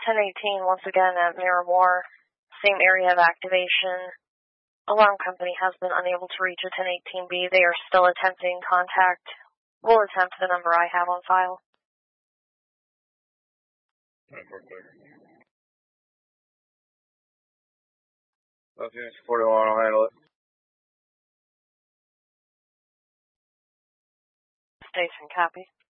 1018, once again at Miramore, same area of activation. Alarm company has been unable to reach a 1018B. They are still attempting contact. We'll attempt the number I have on file. 41, I'll handle it. Station, copy.